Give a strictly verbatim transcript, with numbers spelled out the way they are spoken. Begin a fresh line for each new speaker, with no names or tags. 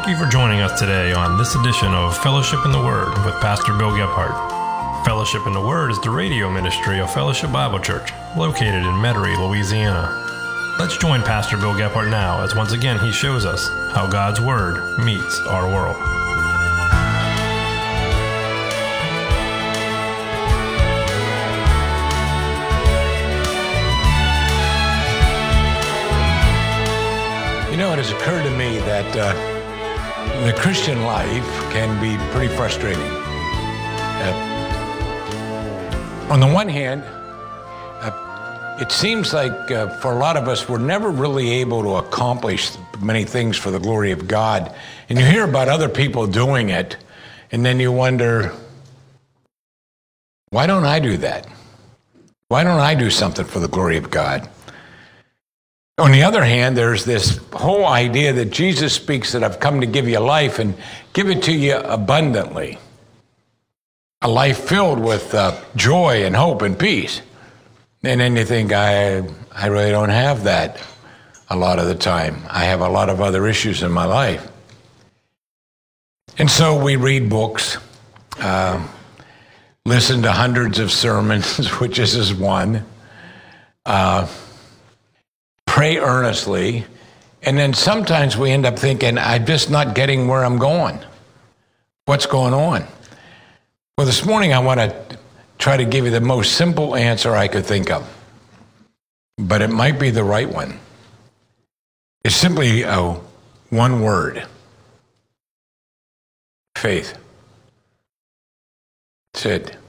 Thank you for joining us today on this edition of Fellowship in the Word with Pastor Bill Gephardt. Fellowship in the Word is the radio ministry of Fellowship Bible Church, located in Metairie, Louisiana. Let's join Pastor Bill Gephardt now as once again he shows us how God's Word meets our world.
You know, it has occurred to me that uh, the Christian life can be pretty frustrating. Uh, on the one hand, uh, it seems like uh, for a lot of us, we're never really able to accomplish many things for the glory of God. And you hear about other people doing it, and then you wonder, why don't I do that? Why don't I do something for the glory of God? On the other hand, there's this whole idea that Jesus speaks that I've come to give you life and give it to you abundantly. A life filled with uh, joy and hope and peace. And then you think, I, I really don't have that a lot of the time. I have a lot of other issues in my life. And so we read books, uh, listen to hundreds of sermons, which this is one. Uh, Pray earnestly, and then sometimes we end up thinking, I'm just not getting where I'm going. What's going on? Well, this morning I want to try to give you the most simple answer I could think of, but it might be the right one. It's simply a one word: faith. That's it.